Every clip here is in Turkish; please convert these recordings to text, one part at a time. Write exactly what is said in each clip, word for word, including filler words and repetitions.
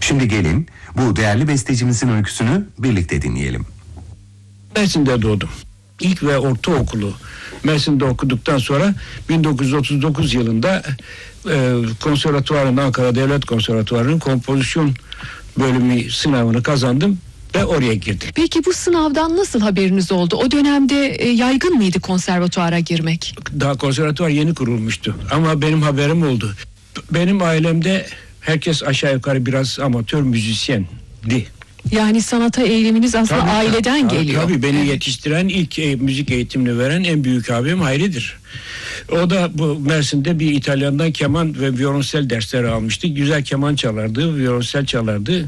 Şimdi gelin bu değerli bestecimizin öyküsünü birlikte dinleyelim. Mersin'de doğdum. İlk ve ortaokulu Mersin'de okuduktan sonra bin dokuz yüz otuz dokuz yılında e, konservatuvarın, Ankara Devlet Konservatuvarı'nın kompozisyon bölümü sınavını kazandım ve oraya girdim. Peki bu sınavdan nasıl haberiniz oldu? O dönemde e, yaygın mıydı konservatuara girmek? Daha konservatuvar yeni kurulmuştu ama benim haberim oldu. Benim ailemde herkes aşağı yukarı biraz amatör müzisyendi. Yani sanata eğiliminiz aslında Tabii, aileden tabii, geliyor. Tabii beni Evet. yetiştiren, ilk e, müzik eğitimini veren en büyük abim Hayri'dir. O da bu Mersin'de bir İtalyan'dan keman ve violonsel dersleri almıştı. Güzel keman çalardı, violonsel çalardı.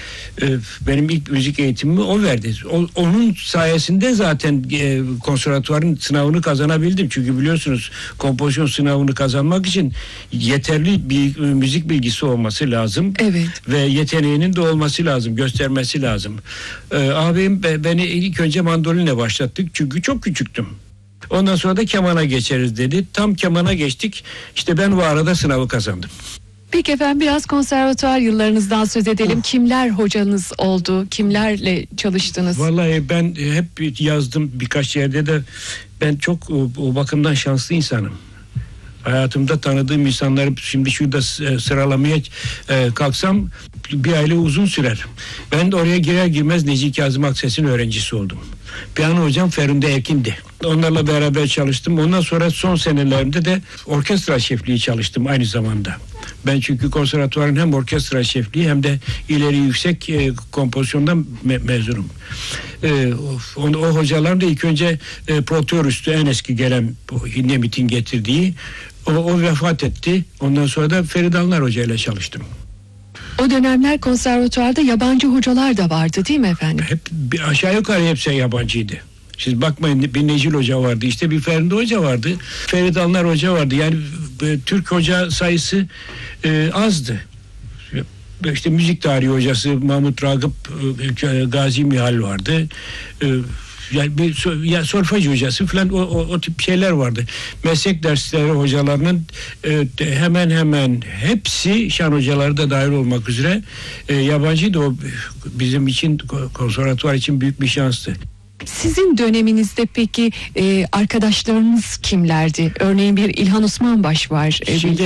Benim ilk müzik eğitimimi o verdi. O, onun sayesinde zaten e, konservatuvarın sınavını kazanabildim. Çünkü biliyorsunuz kompozisyon sınavını kazanmak için yeterli bir e, müzik bilgisi olması lazım. Evet. Ve yeteneğinin de olması lazım, göstermesi lazım. E, abim be, beni ilk önce mandolinle başlattık. Çünkü çok küçüktüm. Ondan sonra da kemana geçeriz dedi. Tam kemana geçtik. İşte ben bu arada sınavı kazandım. Peki efendim biraz konservatuvar yıllarınızdan söz edelim. Kimler hocanız oldu? Kimlerle çalıştınız? Vallahi ben hep yazdım birkaç yerde de ben çok o, o bakımdan şanslı insanım. Hayatımda tanıdığım insanları şimdi şurada sıralamaya e, kalksam bir aile uzun sürer. Ben de oraya girer girmez Necip Kazım Akses'in öğrencisi oldum. Piyano hocam Ferhunde Erkin'di. Onlarla beraber çalıştım. Ondan sonra son senelerimde de orkestra şefliği çalıştım aynı zamanda. Ben çünkü konservatuvarın hem orkestra şefliği hem de ileri yüksek e, kompozisyondan me- mezunum. E, o, o hocalar da ilk önce e, Proteorus'tu, en eski gelen Nemit'in getirdiği. O, o vefat etti. Ondan sonra da Ferit Alnar Hoca ile çalıştım. O dönemler konservatuvarda yabancı hocalar da vardı değil mi efendim? Hep bir aşağı yukarı hepsi yabancıydı. Siz bakmayın, bir Necil Hoca vardı, işte bir Ferdi Hoca vardı, Ferit Alnar Hoca vardı. Yani e, Türk hoca sayısı e, azdı. İşte müzik tarihi hocası Mahmut Ragıp, e, Gazi Mihal vardı. E, yani bir ya solfej hocası falan o, o, o tip şeyler vardı. Meslek dersleri hocalarının e, hemen hemen hepsi, şan hocaları da dahil olmak üzere e, yabancıydı. O bizim için, konservatuvar için büyük bir şanstı. Sizin döneminizde peki e, arkadaşlarınız kimlerdi? Örneğin bir İlhan Osmanbaş var. E, Şimdi